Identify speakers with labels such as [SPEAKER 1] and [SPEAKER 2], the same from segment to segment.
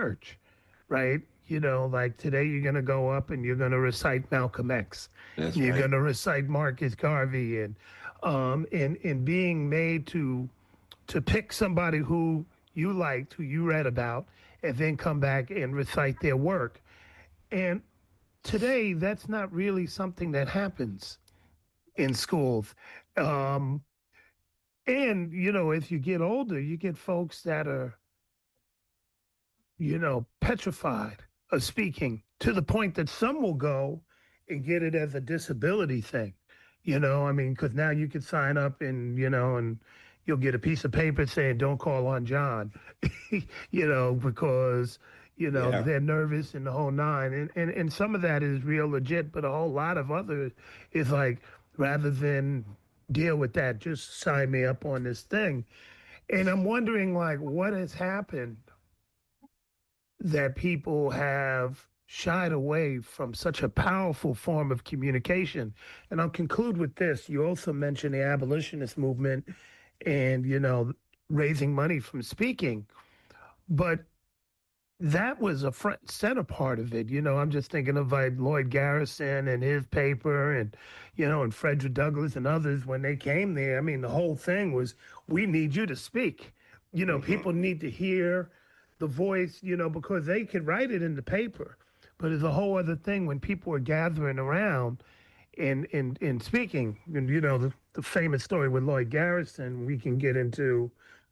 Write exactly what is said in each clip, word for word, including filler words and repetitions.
[SPEAKER 1] church, right? You know, like today you're going to go up and you're going to recite Malcolm X.
[SPEAKER 2] That's
[SPEAKER 1] You're
[SPEAKER 2] right.
[SPEAKER 1] going to recite Marcus Garvey and um and and being made to to pick somebody who you liked, who you read about, and then come back and recite their work. And today that's not really something that happens in schools. Um and you know, as you get older, you get folks that are, you know, petrified of speaking to the point that some will go and get it as a disability thing. You know, I mean, because now you can sign up and, you know, and you'll get a piece of paper saying, don't call on John, you know, because, you know,
[SPEAKER 2] Yeah.
[SPEAKER 1] they're nervous and the whole nine. And, and, and some of that is real legit, but a whole lot of other is like, rather than deal with that, just sign me up on this thing. And I'm wondering, like, what has happened that people have shied away from such a powerful form of communication. And I'll conclude with this. You also mentioned the abolitionist movement and, you know, raising money from speaking. But that was a front center part of it. You know, I'm just thinking of like Lloyd Garrison and his paper and, you know, and Frederick Douglass and others when they came there. I mean, the whole thing was, we need you to speak. You know,
[SPEAKER 2] Hmm.
[SPEAKER 1] people need to hear the voice, you know, because they could write it in the paper. But it's a whole other thing when people are gathering around and, and, and speaking. And, you know, the, the famous story with Lloyd Garrison, we can get into,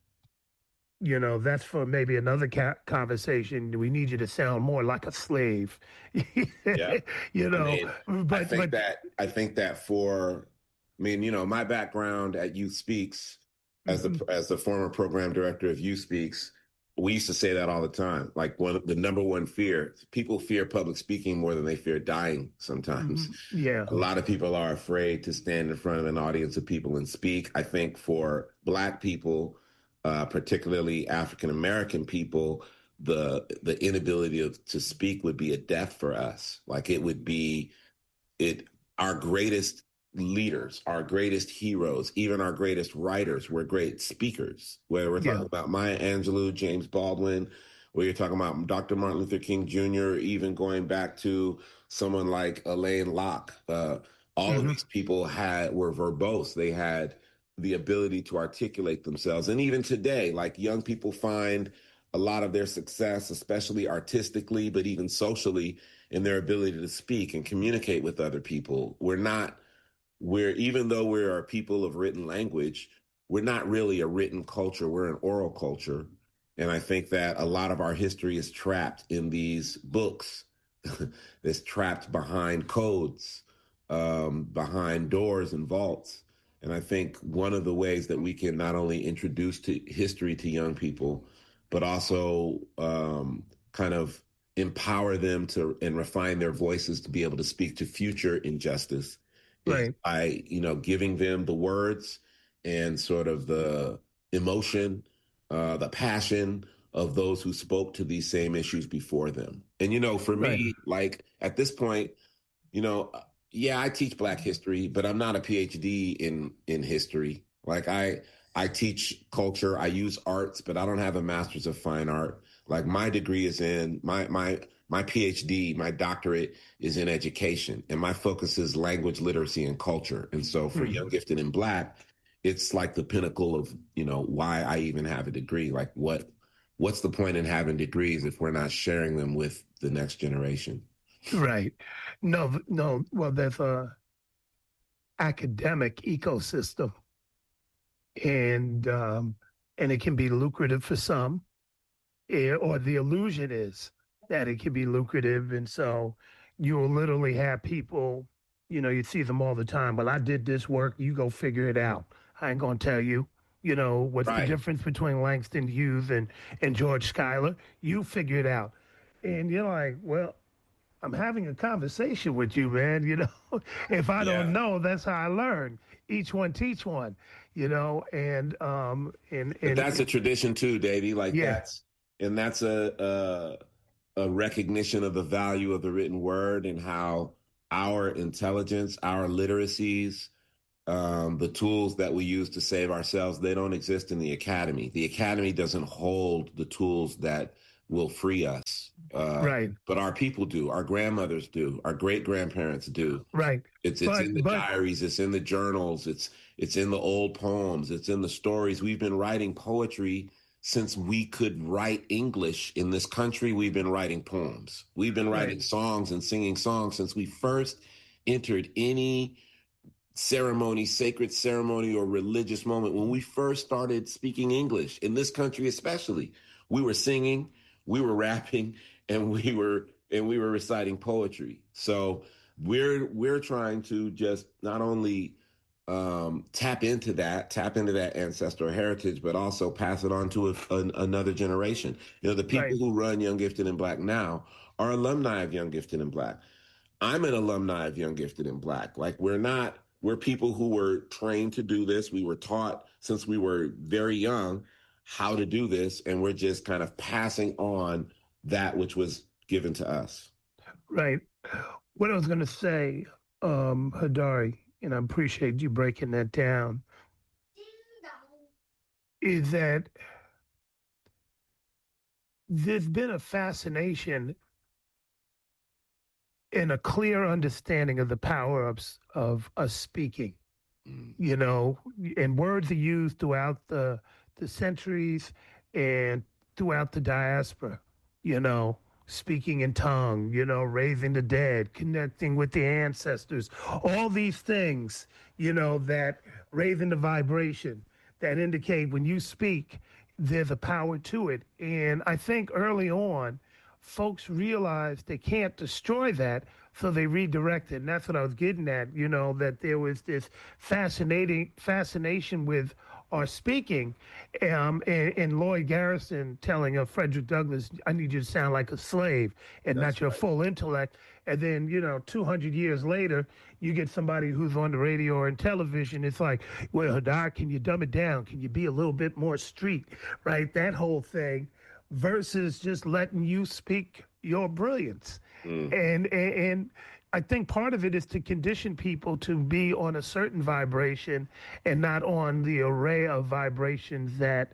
[SPEAKER 1] you know, that's for maybe another ca- conversation. We need you to sound more like a slave,
[SPEAKER 2] Yeah.
[SPEAKER 1] you
[SPEAKER 2] I
[SPEAKER 1] know.
[SPEAKER 2] mean, I
[SPEAKER 1] But
[SPEAKER 2] think
[SPEAKER 1] but
[SPEAKER 2] that I think that for, I mean, you know, my background at Youth Speaks as the
[SPEAKER 1] mhm,
[SPEAKER 2] as the former program director of Youth Speaks, we used to say that all the time. Like one of the number one fear, people fear public speaking more than they fear dying sometimes.
[SPEAKER 1] mhm, yeah,
[SPEAKER 2] A lot of people are afraid to stand in front of an audience of people and speak. I think for Black people, uh, particularly African American people, the the inability of, to speak would be a death for us. Like it would be it our greatest leaders, our greatest heroes, even our greatest writers were great speakers. Whether we're
[SPEAKER 1] yeah,
[SPEAKER 2] talking about Maya Angelou, James Baldwin, where you're talking about Doctor Martin Luther King Junior, even going back to someone like Elaine Locke. Uh, all of
[SPEAKER 1] hmm
[SPEAKER 2] these people had were verbose. They had the ability to articulate themselves. And even today, like young people find a lot of their success, especially artistically, but even socially, in their ability to speak and communicate with other people. We're not, we're, even though we are people of written language, we're not really a written culture. We're an oral culture. And I think that a lot of our history is trapped in these books, it's trapped behind codes, um, behind doors and vaults. And I think one of the ways that we can not only introduce to history to young people, but also um, kind of empower them to and refine their voices to be able to speak to future injustice is
[SPEAKER 1] right,
[SPEAKER 2] by, you know, giving them the words and sort of the emotion, uh, the passion of those who spoke to these same issues before them. And, you know, for
[SPEAKER 1] right,
[SPEAKER 2] me, like at this point, you know, yeah, I teach Black history, but I'm not a PhD in in history. Like I I teach culture, I use arts, but I don't have a master's of fine art. Like my degree is in my my my PhD, my doctorate is in education, and my focus is language literacy and culture. And so for
[SPEAKER 1] mhm,
[SPEAKER 2] Young, Gifted, and Black, it's like the pinnacle of, you know, why I even have a degree. Like what what's the point in having degrees if we're not sharing them with the next generation?
[SPEAKER 1] right. No, no. Well, there's a academic ecosystem, and um, and it can be lucrative for some, eh, or the illusion is that it can be lucrative. And so you'll literally have people, you know, you see them all the time. Well, I did this work, you go figure it out. I ain't gonna tell you. You know, what's the
[SPEAKER 2] Right.
[SPEAKER 1] difference between Langston Hughes and, and George Schuyler? You figure it out. And you're like, well, I'm having a conversation with you, man. You know, if I don't
[SPEAKER 2] Yeah.
[SPEAKER 1] know, that's how I learn. Each one teach one, you know, and um and
[SPEAKER 2] But
[SPEAKER 1] and,
[SPEAKER 2] that's a
[SPEAKER 1] and
[SPEAKER 2] tradition too, Davey. Like
[SPEAKER 1] yeah,
[SPEAKER 2] that's and that's a, a a recognition of the value of the written word and how our intelligence, our literacies, um, the tools that we use to save ourselves, they don't exist in the academy. The academy doesn't hold the tools that will free us. Uh,
[SPEAKER 1] Right.
[SPEAKER 2] but our people do, our grandmothers do, our great grandparents do.
[SPEAKER 1] Right.
[SPEAKER 2] It's it's
[SPEAKER 1] But
[SPEAKER 2] in the
[SPEAKER 1] but
[SPEAKER 2] diaries, it's in the journals, it's it's in the old poems, it's in the stories. We've been writing poetry since we could write English in this country. We've been writing poems. We've been writing
[SPEAKER 1] right.
[SPEAKER 2] songs and singing songs since we first entered any ceremony, sacred ceremony, or religious moment. When we first started speaking English in this country, especially, we were singing, we were rapping, and we were and we were reciting poetry. So we're we're trying to just not only um, tap into that, tap into that ancestral heritage, but also pass it on to a, an, another generation. You know, the people
[SPEAKER 1] Right.
[SPEAKER 2] who run Young Gifted and Black now are alumni of Young Gifted and Black. I'm an alumni of Young Gifted and Black. Like we're not, we're people who were trained to do this. We were taught since we were very young how to do this. And we're just kind of passing on that which was given to us.
[SPEAKER 1] Right. What I was going to say, um, Hadari, and I appreciate you breaking that down, is that there's been a fascination and a clear understanding of the power of of us speaking.
[SPEAKER 2] Mm.
[SPEAKER 1] You know, and words are used throughout the the centuries and throughout the diaspora. You know, speaking in tongue, you know, raising the dead, connecting with the ancestors, all these things, you know, that raising the vibration that indicate when you speak, there's a power to it. And I think early on, folks realized they can't destroy that, so they redirect it. And that's what I was getting at, you know, that there was this fascinating fascination with our speaking, um, and, and Lloyd Garrison telling of Frederick Douglass, I need you to sound like a slave and
[SPEAKER 2] That's
[SPEAKER 1] not your
[SPEAKER 2] right.
[SPEAKER 1] full intellect. And then, you know, two hundred years later, you get somebody who's on the radio or in television. It's like, well, Hadar, can you dumb it down? Can you be a little bit more street, right? That whole thing versus just letting you speak your brilliance.
[SPEAKER 2] Mm.
[SPEAKER 1] And, and, and I think part of it is to condition people to be on a certain vibration and not on the array of vibrations that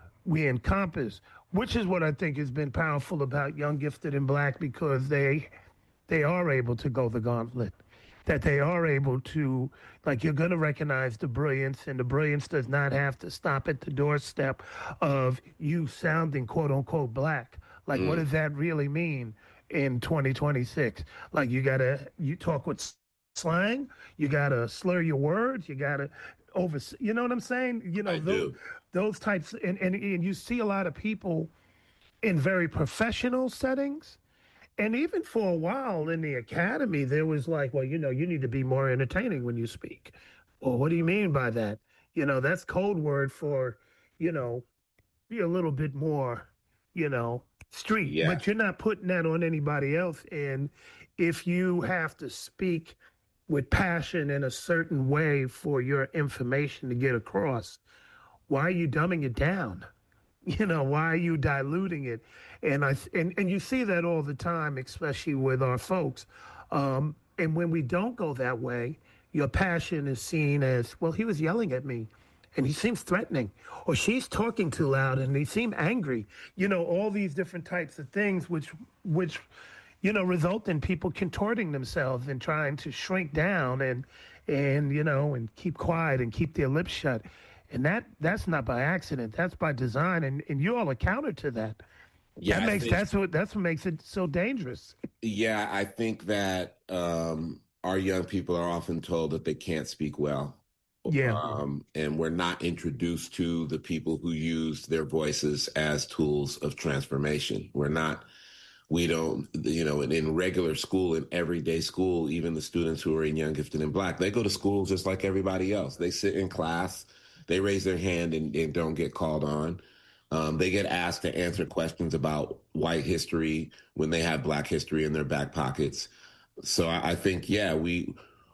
[SPEAKER 1] we encompass, which is what I think has been powerful about Young Gifted and Black, because they they are able to go the gauntlet, that they are able to, like, you're going to recognize the brilliance, and the brilliance does not have to stop at the doorstep of you sounding quote unquote black. Like,
[SPEAKER 2] Mm.
[SPEAKER 1] what does that really mean in twenty twenty-six? Like, you got to, you talk with slang, you got to slur your words, you got to over, you know what I'm saying? You know,
[SPEAKER 2] I
[SPEAKER 1] those,
[SPEAKER 2] do.
[SPEAKER 1] those types, and, and, and you see a lot of people in very professional settings. And even for a while in the academy, there was like, well, you know, you need to be more entertaining when you speak. Well, what do you mean by that? You know, that's code word for, you know, be a little bit more, you know, street.
[SPEAKER 2] Yeah.
[SPEAKER 1] But you're not putting that on anybody else. And if you have to speak with passion in a certain way for your information to get across, why are you dumbing it down? You know, why are you diluting it? And I and, and you see that all the time, especially with our folks. Um, and when we don't go that way, your passion is seen as, well, he was yelling at me and he seems threatening, or she's talking too loud and they seem angry. You know, all these different types of things, which which, you know, result in people contorting themselves and trying to shrink down and and you know and keep quiet and keep their lips shut. And that that's not by accident. That's by design, and, and you all are counter to that.
[SPEAKER 2] Yeah,
[SPEAKER 1] that
[SPEAKER 2] I
[SPEAKER 1] makes
[SPEAKER 2] think-
[SPEAKER 1] that's what that's what makes it so dangerous.
[SPEAKER 2] Yeah, I think that um, our young people are often told that they can't speak well.
[SPEAKER 1] Yeah.
[SPEAKER 2] Um, and we're not introduced to the people who use their voices as tools of transformation. We're not, we don't, you know, in, in regular school, in everyday school, even the students who are in Young Gifted and Black, they go to school just like everybody else. They sit in class, they raise their hand and, and don't get called on. Um, they get asked to answer questions about white history when they have Black history in their back pockets. So I, I think, yeah, we,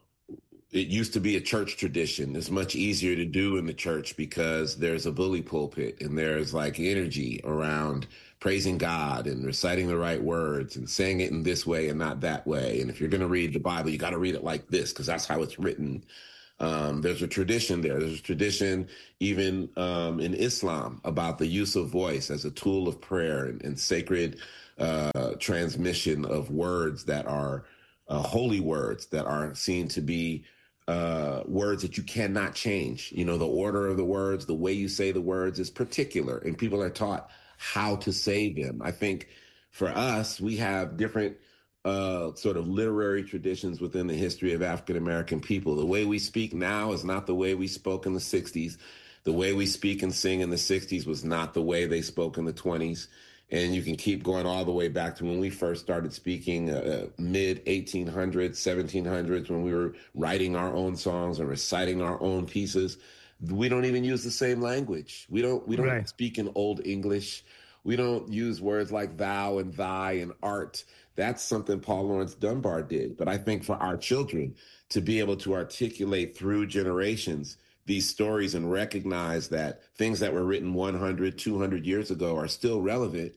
[SPEAKER 2] it used to be a church tradition. It's much easier to do in the church because there's a bully pulpit and there's like energy around praising God and reciting the right words and saying it in this way and not that way. And if you're going to read the Bible, you got to read it like this because that's how it's written. Um, there's a tradition there. There's a tradition even um, in Islam about the use of voice as a tool of prayer and, and sacred uh, transmission of words that are uh, holy words that are seen to be uh, words that you cannot change. You know, the order of the words, the way you say the words is particular, and people are taught how to say them. I think for us, we have different uh, sort of literary traditions within the history of African American people. The way we speak now is not the way we spoke in the sixties. The way we speak and sing in the sixties was not the way they spoke in the twenties. And you can keep going all the way back to when we first started speaking, uh, mid eighteen hundreds, seventeen hundreds, when we were writing our own songs and reciting our own pieces. We don't even use the same language. We don't we don't
[SPEAKER 1] Right.
[SPEAKER 2] speak in Old English. We don't use words like thou and thy and art. That's something Paul Laurence Dunbar did. But I think for our children to be able to articulate through generations these stories and recognize that things that were written one hundred, two hundred years ago are still relevant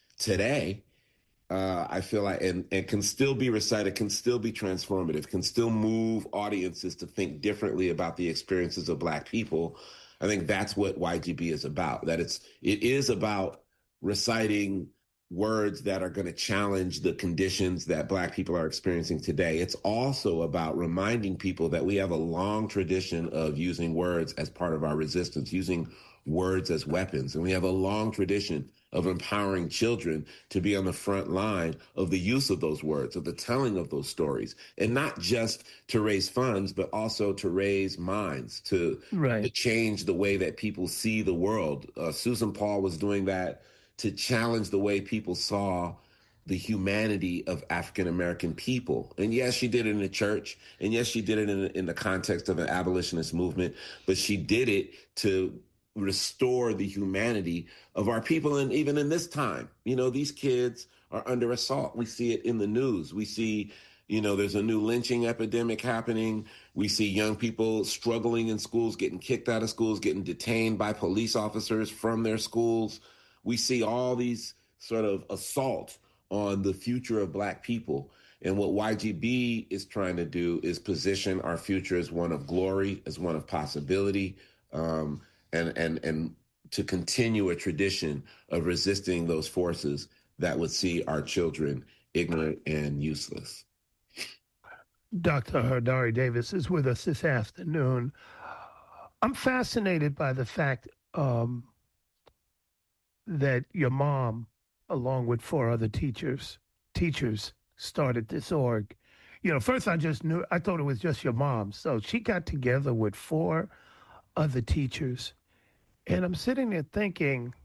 [SPEAKER 2] today, uh, I feel like, and, and can still be recited, can still be transformative, can still move audiences to think differently about the experiences of Black people. I think that's what Y G B is about, that it's, it is about reciting words that are going to challenge the conditions that Black people are experiencing today. It's also about reminding people that we have a long tradition of using words as part of our resistance, using words as weapons. And we have a long tradition of empowering children to be on the front line of the use of those words, of the telling of those stories, and not just to raise funds, but also to raise minds, to,
[SPEAKER 1] Right.
[SPEAKER 2] to change the way that people see the world. Uh, Susan Paul was doing that to challenge the way people saw the humanity of African American people. And yes, she did it in the church. And yes, she did it in, in the context of an abolitionist movement, but she did it to restore the humanity of our people. And even in this time, you know, these kids are under assault. We see it in the news. We see, you know, there's a new lynching epidemic happening. We see young people struggling in schools, getting kicked out of schools, getting detained by police officers from their schools. We see all these sort of assault on the future of Black people. And what Y G B is trying to do is position our future as one of glory, as one of possibility, um, and, and, and to continue a tradition of resisting those forces that would see our children ignorant and useless.
[SPEAKER 1] Doctor Hardari Davis is with us this afternoon. I'm fascinated by the fact um, that your mom, along with four other teachers, teachers started this org. You know, first I just knew, I thought it was just your mom. So she got together with four other teachers. And I'm sitting there thinking,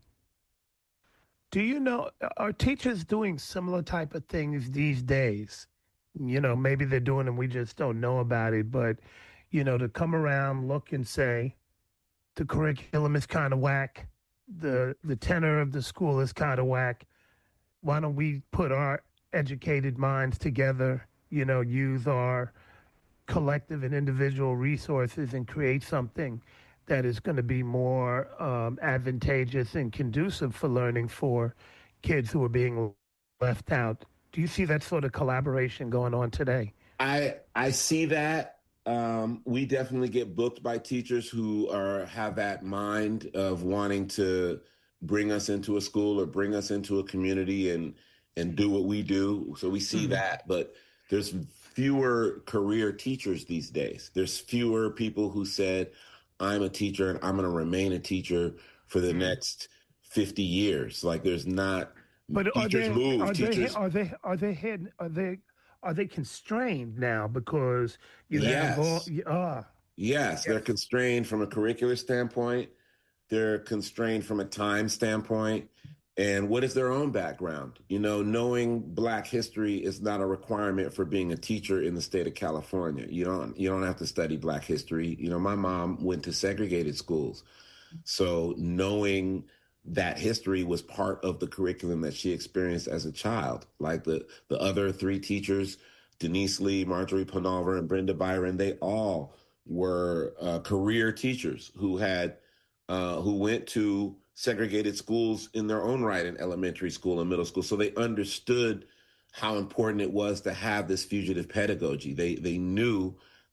[SPEAKER 1] do you know, are teachers doing similar type of things these days? You know, maybe they're doing them, we just don't know about it. But, you know, to come around, look and say, the curriculum is kind of whack. The the tenor of the school is kind of whack. Why don't we put our educated minds together, you know, use our collective and individual resources and create something that is going to be more um, advantageous and conducive for learning for kids who are being left out. Do you see that sort of collaboration going on today?
[SPEAKER 2] I I see that. Um, we definitely get booked by teachers who are have that mind of wanting to bring us into a school or bring us into a community and and do what we do. So we see mm-hmm. that, but there's fewer career teachers these days. There's fewer people who said, I'm a teacher and I'm going to remain a teacher for the mm-hmm. next fifty years. Like there's not
[SPEAKER 1] but
[SPEAKER 2] teachers
[SPEAKER 1] are they,
[SPEAKER 2] move.
[SPEAKER 1] Are
[SPEAKER 2] teachers.
[SPEAKER 1] They, are they are they head are they are they constrained now because you
[SPEAKER 2] yes.
[SPEAKER 1] have all uh,
[SPEAKER 2] yes, yes, they're constrained from a curricular standpoint. They're constrained from a time standpoint. And what is their own background? You know, knowing Black history is not a requirement for being a teacher in the state of California. You don't you don't have to study Black history. You know, my mom went to segregated schools. So knowing that history was part of the curriculum that she experienced as a child. Like the, the other three teachers, Denise Lee, Marjorie Penalver, and Brenda Byron, they all were uh, career teachers who had uh, who went to segregated schools in their own right in elementary school and middle school. So they understood how important it was to have this fugitive pedagogy. They they knew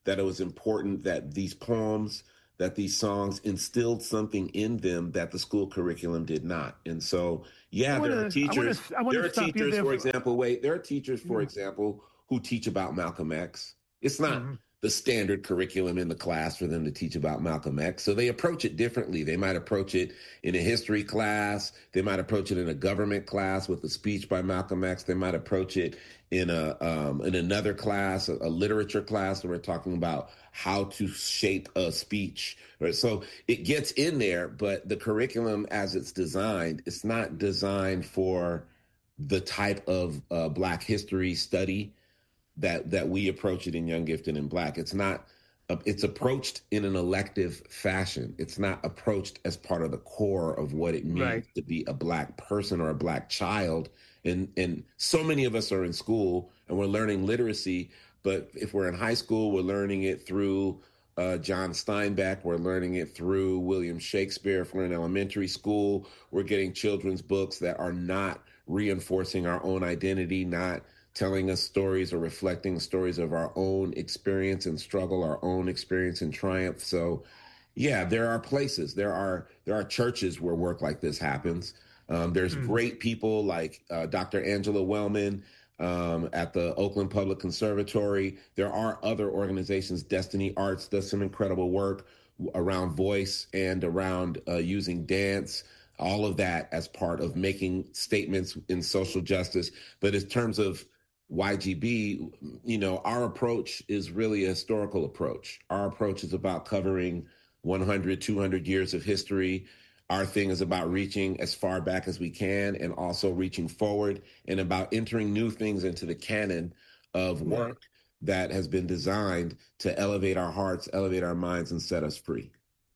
[SPEAKER 2] that it was important that these poems, that these songs instilled something in them that the school curriculum did not. And so,
[SPEAKER 1] I
[SPEAKER 2] yeah,
[SPEAKER 1] want
[SPEAKER 2] there are
[SPEAKER 1] to I want
[SPEAKER 2] teachers,
[SPEAKER 1] to I want
[SPEAKER 2] there
[SPEAKER 1] to
[SPEAKER 2] are
[SPEAKER 1] stop you
[SPEAKER 2] teachers,
[SPEAKER 1] there
[SPEAKER 2] for
[SPEAKER 1] for.
[SPEAKER 2] example, wait, there are teachers, for
[SPEAKER 1] Yeah.
[SPEAKER 2] example, who teach about Malcolm X. It's not
[SPEAKER 1] Mhm.
[SPEAKER 2] the standard curriculum in the class for them to teach about Malcolm X. So they approach it differently. They might approach it in a history class. They might approach it in a government class with a speech by Malcolm X. They might approach it in a um, in another class, a, a literature class, where we're talking about how to shape a speech. Right? So it gets in there, but the curriculum as it's designed, it's not designed for the type of uh, Black history study that that we approach it in Young, Gifted, and Black. It's not. Uh, it's approached in an elective fashion. It's not approached as part of the core of what it
[SPEAKER 1] Right.
[SPEAKER 2] means to be a Black person or a Black child. And and so many of us are in school and we're learning literacy, but if we're in high school, we're learning it through uh, John Steinbeck. We're learning it through William Shakespeare. If we're in elementary school, we're getting children's books that are not reinforcing our own identity, not telling us stories or reflecting stories of our own experience and struggle, our own experience and triumph. So, yeah, there are places, there are there are churches where work like this happens. Um, there's
[SPEAKER 1] Mhm.
[SPEAKER 2] great people like uh, Doctor Angela Wellman um, at the Oakland Public Conservatory. There are other organizations. Destiny Arts does some incredible work around voice and around uh, using dance, all of that as part of making statements in social justice. But in terms of Y G B, you know, our approach is really a historical approach. Our approach is about covering one hundred, two hundred years of history. Our thing is about reaching as far back as we can and also reaching forward, and about entering new things into the canon of
[SPEAKER 1] Right.
[SPEAKER 2] work that has been designed to elevate our hearts, elevate our minds, and set us free.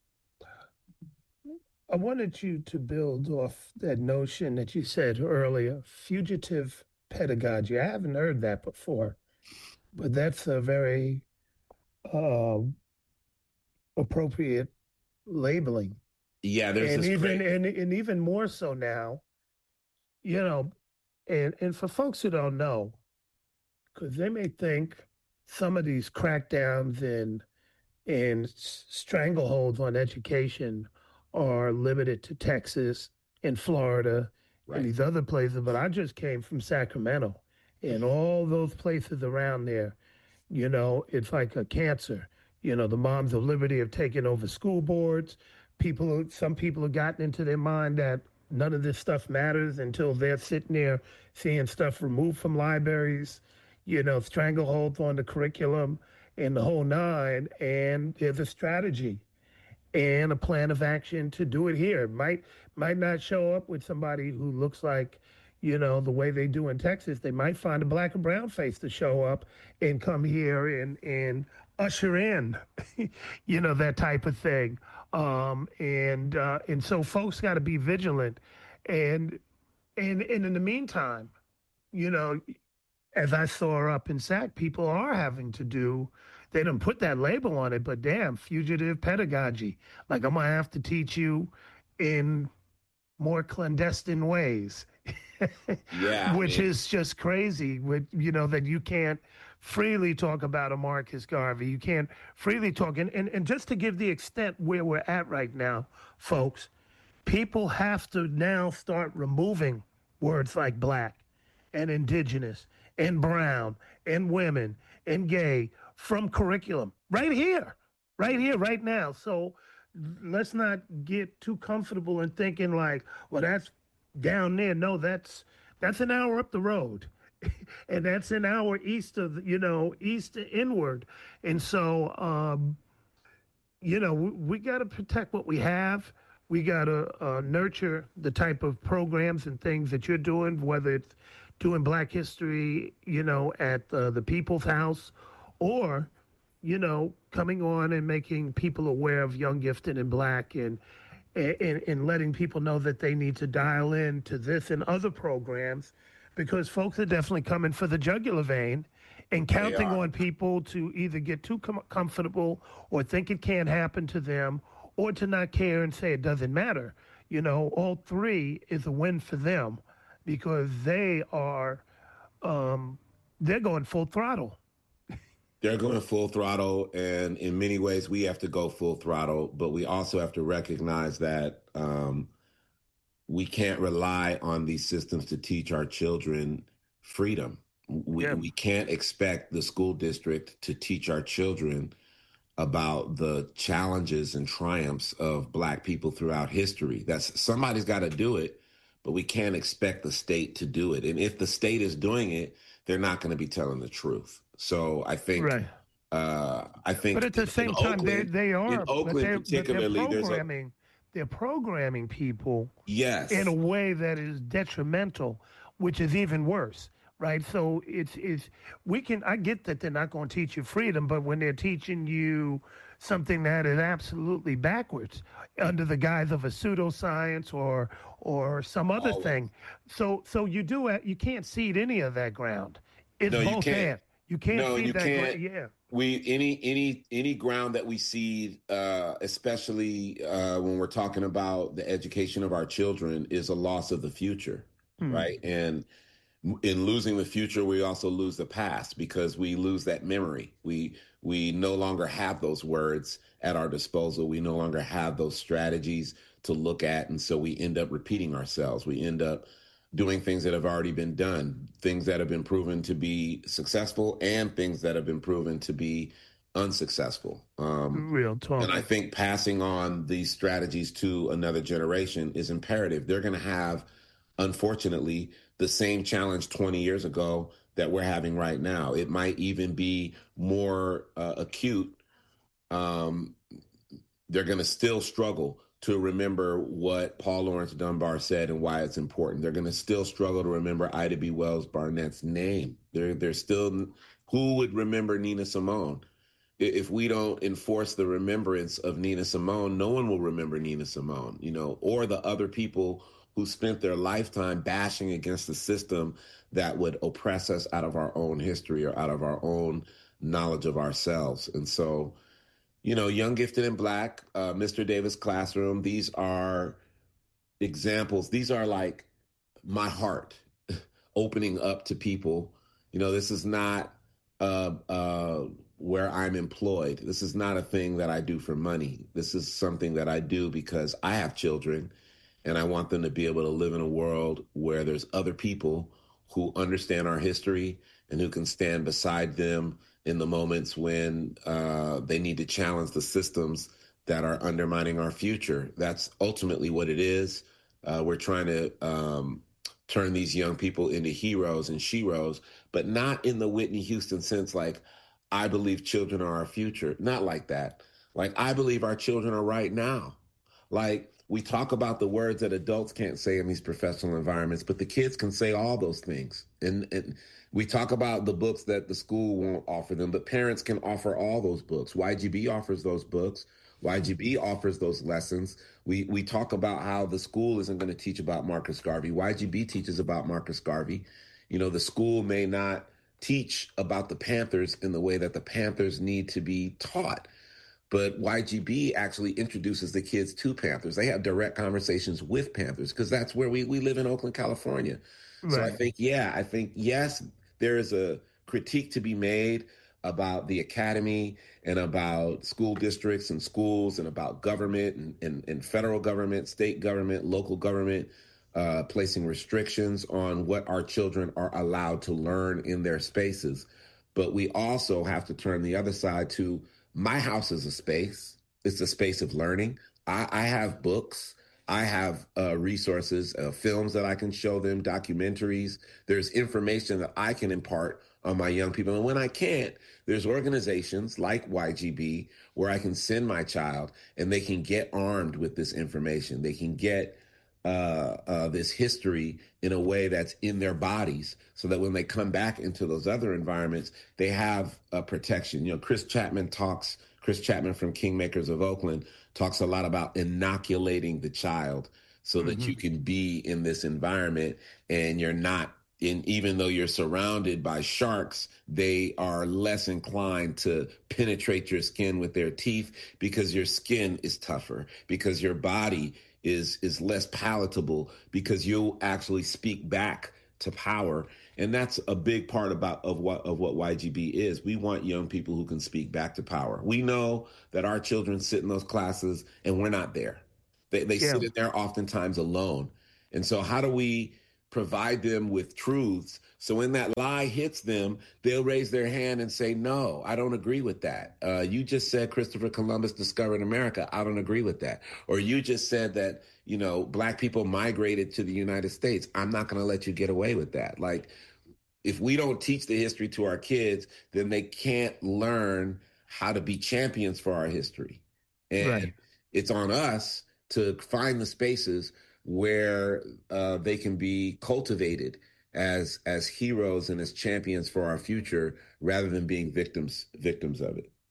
[SPEAKER 1] I wanted you to build off that notion that you said earlier, fugitive pedagogy. I haven't heard that before, but that's a very uh, appropriate labeling.
[SPEAKER 2] Yeah, there's
[SPEAKER 1] And
[SPEAKER 2] this
[SPEAKER 1] even
[SPEAKER 2] great.
[SPEAKER 1] and, and even more so now, you know, and and for folks who don't know, because they may think some of these crackdowns and and strangleholds on education are limited to Texas and Florida and
[SPEAKER 2] Right.
[SPEAKER 1] these other places, but I just came from Sacramento and all those places around there. You know, it's like a cancer. You know, the moms of liberty have taken over school boards. People, some people have gotten into their mind that none of this stuff matters until they're sitting there seeing stuff removed from libraries, you know, strangleholds on the curriculum and the whole nine. And there's a strategy and a plan of action to do it here. It might might not show up with somebody who looks like, you know, the way they do in Texas. They might find a black and brown face to show up and come here and and usher in, you know, that type of thing. Um, and uh, and so folks got to be vigilant, and and and in the meantime, you know, as I saw up in SAC, people are having to do, they don't put that label on it, but damn, fugitive pedagogy. Like I'm going to have to teach you in more clandestine ways,
[SPEAKER 2] Yeah, I
[SPEAKER 1] which
[SPEAKER 2] mean,
[SPEAKER 1] is just crazy. With, you know, that you can't freely talk about a Marcus Garvey. You can't freely talk. And, and, and just to give the extent where we're at right now, folks, people have to now start removing words like black and indigenous and brown and women and gay from curriculum right here, right here, right now. So let's not get too comfortable in thinking like, well, that's down there. No, that's that's an hour up the road. And that's an hour east of, you know, east inward. And so um, you know, we, we got to protect what we have. We got to uh, nurture the type of programs and things that you're doing, whether it's doing Black History, you know, at uh, the People's House, or, you know, coming on and making people aware of Young, Gifted, and Black, and and, and letting people know that they need to dial in to this and other programs, because folks are definitely coming for the jugular vein and
[SPEAKER 2] they
[SPEAKER 1] counting
[SPEAKER 2] are.
[SPEAKER 1] on people to either get too com- comfortable or think it can't happen to them, or to not care and say it doesn't matter. You know, all three is a win for them because they are um, they're going full throttle.
[SPEAKER 2] They're going full throttle, and in many ways, we have to go full throttle. But we also have to recognize that um, we can't rely on these systems to teach our children freedom. We
[SPEAKER 1] Yeah.
[SPEAKER 2] we can't expect the school district to teach our children about the challenges and triumphs of Black people throughout history. That's somebody's got to do it, but we can't expect the state to do it. And if the state is doing it, they're not going to be telling the truth. So I think,
[SPEAKER 1] Right.
[SPEAKER 2] uh, I
[SPEAKER 1] But
[SPEAKER 2] think
[SPEAKER 1] at the
[SPEAKER 2] in, in
[SPEAKER 1] same time, they
[SPEAKER 2] Oakland,
[SPEAKER 1] they
[SPEAKER 2] in
[SPEAKER 1] are, but
[SPEAKER 2] Oakland
[SPEAKER 1] they're but they're
[SPEAKER 2] particularly, there's a
[SPEAKER 1] programming, they're programming people in a
[SPEAKER 2] yes,
[SPEAKER 1] way that is detrimental, which is even worse, right? So it's it's we can I get that they're not going to teach you freedom, but when they're teaching you something that is absolutely backwards under the guise of a pseudoscience or or some other
[SPEAKER 2] always.
[SPEAKER 1] thing, so so you do it, you can't seed any of that ground. It's
[SPEAKER 2] No, you
[SPEAKER 1] both
[SPEAKER 2] can't.
[SPEAKER 1] and. You can't
[SPEAKER 2] No,
[SPEAKER 1] seed
[SPEAKER 2] you
[SPEAKER 1] that
[SPEAKER 2] can't.
[SPEAKER 1] ground. Yeah.
[SPEAKER 2] We any any any ground that we see, uh, especially uh, when we're talking about the education of our children, is a loss of the future,
[SPEAKER 1] Hmm.
[SPEAKER 2] right? And in losing the future, we also lose the past because we lose that memory. We we no longer have those words at our disposal. We no longer have those strategies to look at, and so we end up repeating ourselves. We end up doing things that have already been done, things that have been proven to be successful, and things that have been proven to be unsuccessful. Um,
[SPEAKER 1] Real
[SPEAKER 2] and
[SPEAKER 1] talk.
[SPEAKER 2] I think passing on these strategies to another generation is imperative. They're going to have, unfortunately, the same challenge twenty years ago that we're having right now. It might even be more uh, acute. Um, they're going to still struggle to remember what Paul Laurence Dunbar said and why it's important. They're going to still struggle to remember Ida B. Wells Barnett's name. They're, they're still, who would remember Nina Simone? If we don't enforce the remembrance of Nina Simone, no one will remember Nina Simone, you know, or the other people who spent their lifetime bashing against the system that would oppress us out of our own history or out of our own knowledge of ourselves. And so, you know, Young, Gifted, and Black, uh, Mister Davis Classroom, these are examples. These are like my heart opening up to people. You know, this is not uh, uh, where I'm employed. This is not a thing that I do for money. This is something that I do because I have children and I want them to be able to live in a world where there's other people who understand our history and who can stand beside them in the moments when uh, they need to challenge the systems that are undermining our future. That's ultimately what it is. Uh, we're trying to um, turn these young people into heroes and sheroes, but not in the Whitney Houston sense, like, I believe children are our future. Not like that. Like, I believe our children are right now. Like, we talk about the words that adults can't say in these professional environments, but the kids can say all those things. And, and we talk about the books that the school won't offer them, but parents can offer all those books. Y G B offers those books. Y G B offers those lessons. We we talk about how the school isn't going to teach about Marcus Garvey. Y G B teaches about Marcus Garvey. You know, the school may not teach about the Panthers in the way that the Panthers need to be taught. But Y G B actually introduces the kids to Panthers. They have direct conversations with Panthers because that's where we, we live in Oakland, California. So I
[SPEAKER 1] Right.
[SPEAKER 2] think, yeah, I think, yes, there is a critique to be made about the academy and about school districts and schools and about government and, and, and federal government, state government, local government, uh, placing restrictions on what our children are allowed to learn in their spaces. But we also have to turn the other side to my house is a space. It's a space of learning. I, I have books. I have uh, resources, uh, films that I can show them, documentaries. There's information that I can impart on my young people. And when I can't, there's organizations like Y G B where I can send my child and they can get armed with this information. They can get uh, uh, this history in a way that's in their bodies so that when they come back into those other environments, they have a protection. You know, Chris Chapman talks, Chris Chapman from Kingmakers of Oakland talks a lot about inoculating the child so that
[SPEAKER 1] Hmm.
[SPEAKER 2] you can be in this environment and you're not in, even though you're surrounded by sharks, they are less inclined to penetrate your skin with their teeth because your skin is tougher, because your body is is less palatable, because you'll actually speak back to power. And that's a big part about of what of what Y G B is. We want young people who can speak back to power. We know that our children sit in those classes and we're not there. They, they
[SPEAKER 1] Yeah.
[SPEAKER 2] sit in there oftentimes alone. And so how do we provide them with truths so when that lie hits them, they'll raise their hand and say, no, I don't agree with that. Uh, you just said Christopher Columbus discovered America. I don't agree with that. Or you just said that, you know, black people migrated to the United States. I'm not going to let you get away with that. Like, if we don't teach the history to our kids, then they can't learn how to be champions for our history. And
[SPEAKER 1] Right.
[SPEAKER 2] it's on us to find the spaces where uh, they can be cultivated as as heroes and as champions for our future, rather than being victims victims of it.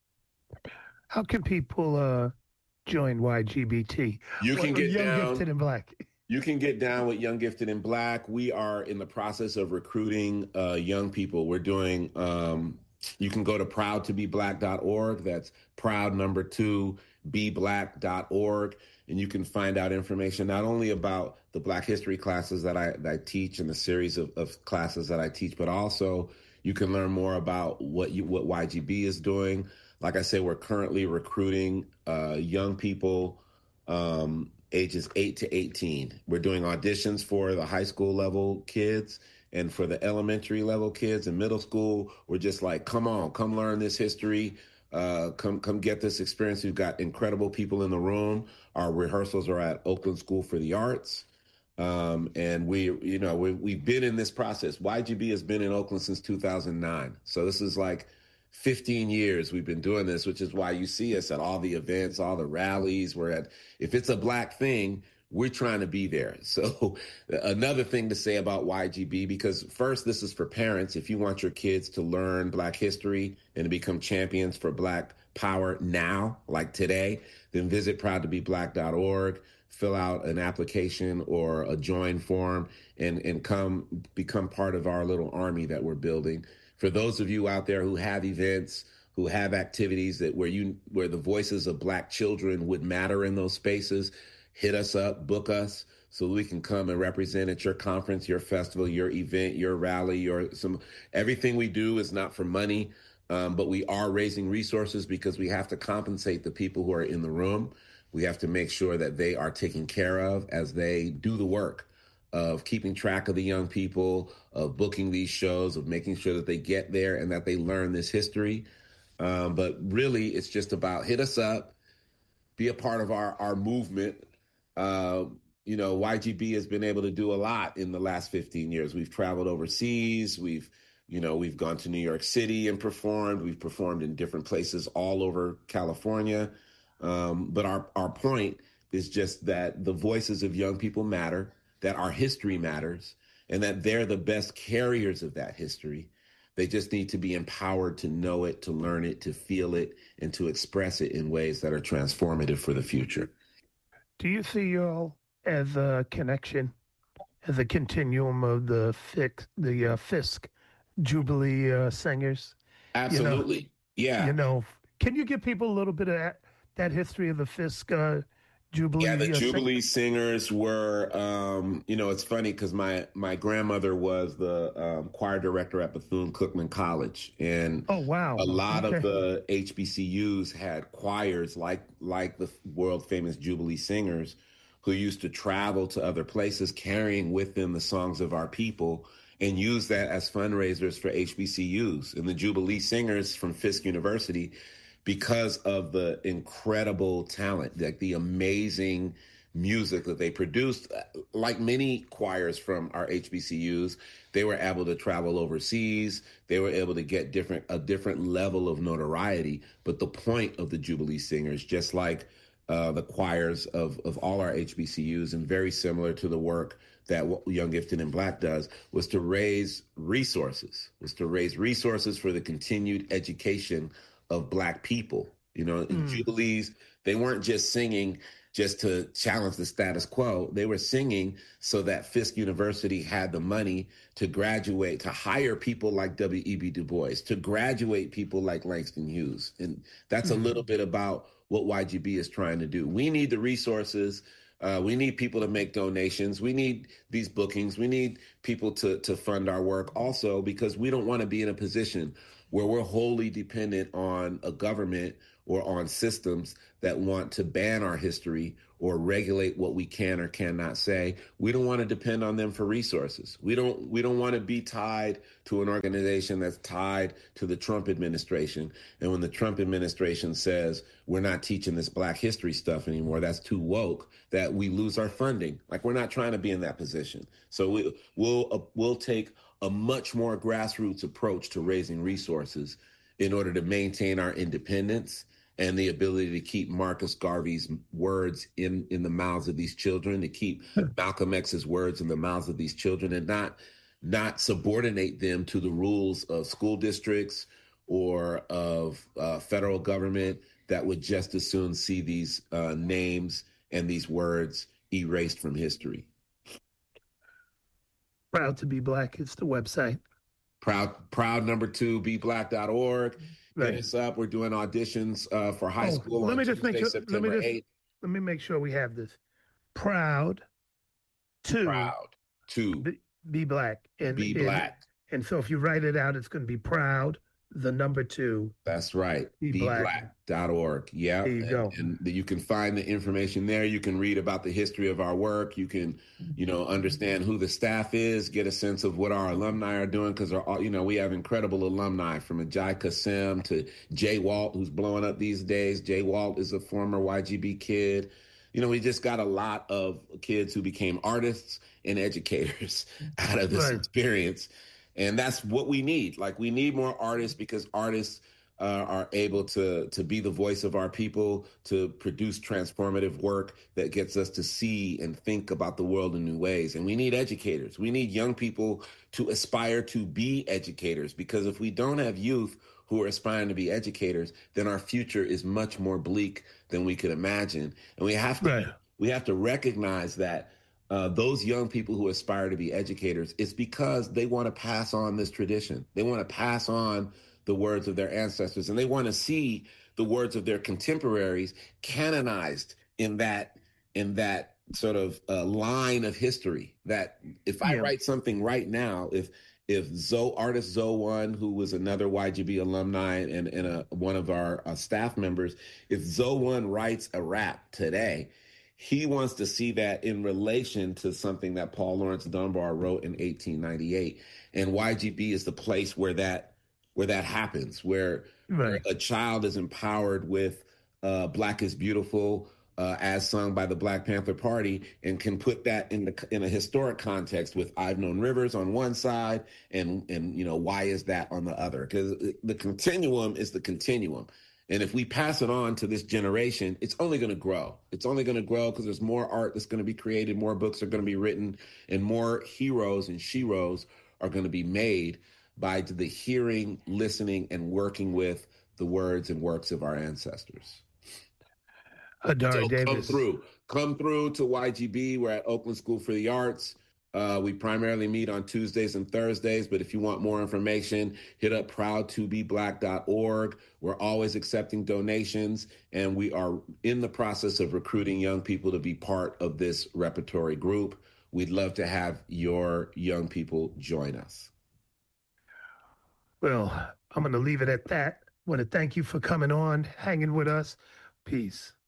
[SPEAKER 1] How can people uh, join Y G B T?
[SPEAKER 2] You can get
[SPEAKER 1] Young,
[SPEAKER 2] down.
[SPEAKER 1] Gifted, and Black.
[SPEAKER 2] You can get down with Young, Gifted, and Black. We are in the process of recruiting uh, young people. We're doing. Um, you can go to proud to be black dot org. That's proud number two be black dot org, and you can find out information not only about the Black History classes that I, that I teach and the series of, of classes that I teach, but also you can learn more about what you what Y G B is doing. Like I said, we're currently recruiting uh, young people um, ages eight to eighteen. We're doing auditions for the high school level kids, and for the elementary level kids and middle school. We're just like, come on, come learn this history. Uh, come come get this experience. We've got incredible people in the room. Our rehearsals are at Oakland School for the Arts. Um, and we, you know, we, we've been in this process. Y G B has been in Oakland since two thousand nine. So this is like fifteen years we've been doing this, which is why you see us at all the events, all the rallies. We're at, if it's a Black thing, we're trying to be there. So another thing to say about Y G B, because first, this is for parents. If you want your kids to learn Black history and to become champions for Black power now, like today, then visit proud to be black dot org, fill out an application or a join form, and, and come become part of our little army that we're building. For those of you out there who have events, who have activities that where you where the voices of Black children would matter in those spaces, hit us up, book us, so we can come and represent at your conference, your festival, your event, your rally, your some everything we do is not for money, um, but we are raising resources because we have to compensate the people who are in the room. We have to make sure that they are taken care of as they do the work of keeping track of the young people, of booking these shows, of making sure that they get there and that they learn this history. Um, but really, it's just about hit us up, be a part of our, our movement. Uh, you know, Y G B has been able to do a lot in the last fifteen years. We've traveled overseas. We've, you know, we've gone to New York City and performed. We've performed in different places all over California. Um, but our, our point is just that the voices of young people matter, that our history matters, and that they're the best carriers of that history. They just need to be empowered to know it, to learn it, to feel it, and to express it in ways that are transformative for the future.
[SPEAKER 1] Do you see y'all as a connection, as a continuum of the Fisk, the uh, Fisk Jubilee uh, singers?
[SPEAKER 2] Absolutely.
[SPEAKER 1] You know,
[SPEAKER 2] yeah.
[SPEAKER 1] You know, can you give people a little bit of that, that history of the Fisk uh, Jubilee?
[SPEAKER 2] Yeah, the
[SPEAKER 1] uh,
[SPEAKER 2] Jubilee singers were, um, you know, it's funny because my, my grandmother was the um, choir director at Bethune-Cookman College. And
[SPEAKER 1] oh, wow.
[SPEAKER 2] a lot
[SPEAKER 1] okay.
[SPEAKER 2] of the H B C Us had choirs like like the world famous Jubilee singers who used to travel to other places carrying with them the songs of our people and use that as fundraisers for H B C Us. And the Jubilee singers from Fisk University, because of the incredible talent, like the amazing music that they produced, like many choirs from our H B C Us, they were able to travel overseas. They were able to get different a different level of notoriety. But the point of the Jubilee singers, just like uh, the choirs of, of all our H B C Us, and very similar to the work that Young, Gifted, and Black does, was to raise resources, was to raise resources for the continued education of Black people. You know, in mm. Jubilees, they weren't just singing just to challenge the status quo. They were singing so that Fisk University had the money to graduate, to hire people like W E B Du Bois, to graduate people like Langston Hughes. And that's mm. a little bit about what Y G B is trying to do. We need the resources, Uh, we need people to make donations. We need these bookings. We need people to to fund our work also, because we don't want to be in a position where we're wholly dependent on a government or on systems that want to ban our history or regulate what we can or cannot say. We don't want to depend on them for resources. We don't we don't want to be tied to an organization that's tied to the Trump administration. And when the Trump administration says we're not teaching this Black history stuff anymore, that's too woke, that we lose our funding. Like, we're not trying to be in that position. So we, we'll uh, we'll take a much more grassroots approach to raising resources in order to maintain our independence and the ability to keep Marcus Garvey's words in, in the mouths of these children, to keep Malcolm X's words in the mouths of these children, and not not subordinate them to the rules of school districts or of uh, federal government that would just as soon see these uh, names and these words erased from history.
[SPEAKER 1] Proud to Be Black. It's the website.
[SPEAKER 2] Proud, proud number two, be black dot org.
[SPEAKER 1] Right.
[SPEAKER 2] Hit us up. We're doing auditions uh, for high
[SPEAKER 1] Oh,
[SPEAKER 2] school
[SPEAKER 1] let
[SPEAKER 2] on
[SPEAKER 1] me just
[SPEAKER 2] Tuesday,
[SPEAKER 1] make sure, let me
[SPEAKER 2] September
[SPEAKER 1] just,
[SPEAKER 2] eighth.
[SPEAKER 1] let me make sure we have this. Proud to
[SPEAKER 2] Proud to
[SPEAKER 1] be, be black. And,
[SPEAKER 2] be
[SPEAKER 1] and,
[SPEAKER 2] black.
[SPEAKER 1] And so if you write it out, it's going to be proud, the number two.
[SPEAKER 2] That's right.
[SPEAKER 1] Be
[SPEAKER 2] be
[SPEAKER 1] black.
[SPEAKER 2] black dot org. Yeah.
[SPEAKER 1] There you
[SPEAKER 2] and,
[SPEAKER 1] go.
[SPEAKER 2] And you can find the information there. You can read about the history of our work. You can, you know, understand who the staff is, get a sense of what our alumni are doing, because, you know, we have incredible alumni, from Ajay Kasem to Jay Walt, who's blowing up these days. Jay Walt is a former Y G B kid. You know, we just got a lot of kids who became artists and educators out of this
[SPEAKER 1] Right.
[SPEAKER 2] experience. And that's what we need. Like, we need more artists, because artists uh, are able to to be the voice of our people, to produce transformative work that gets us to see and think about the world in new ways. And we need educators. We need young people to aspire to be educators, because if we don't have youth who are aspiring to be educators, then our future is much more bleak than we could imagine. And we have to
[SPEAKER 1] Right.
[SPEAKER 2] we have to recognize that Uh, those young people who aspire to be educators, it's because they want to pass on this tradition. They want to pass on the words of their ancestors, and they want to see the words of their contemporaries canonized in that in that sort of uh, line of history. That if I
[SPEAKER 1] Yeah.
[SPEAKER 2] write something right now, if if Zoe, artist Zoe One, who was another Y G B alumni and, and a, one of our uh, staff members, if Zoe One writes a rap today, he wants to see that in relation to something that Paul Laurence Dunbar wrote in eighteen ninety-eight. And Y G B is the place where that where that happens, where,
[SPEAKER 1] Right.
[SPEAKER 2] where a child is empowered with uh, Black is Beautiful, uh, as sung by the Black Panther Party, and can put that in the in a historic context with I've Known Rivers on one side and, and you know, Why Is That on the other? Because the continuum is the continuum. And if we pass it on to this generation, it's only going to grow. It's only going to grow because there's more art that's going to be created, more books are going to be written, and more heroes and sheroes are going to be made by the hearing, listening, and working with the words and works of our ancestors.
[SPEAKER 1] Adari
[SPEAKER 2] So
[SPEAKER 1] Davis.
[SPEAKER 2] come through. Come through to Y G B. We're at Oakland School for the Arts. Uh, we primarily meet on Tuesdays and Thursdays, but if you want more information, hit up proud to be black dot org. We're always accepting donations, and we are in the process of recruiting young people to be part of this repertory group. We'd love to have your young people join us.
[SPEAKER 1] Well, I'm going to leave it at that. I want to thank you for coming on, hanging with us. Peace.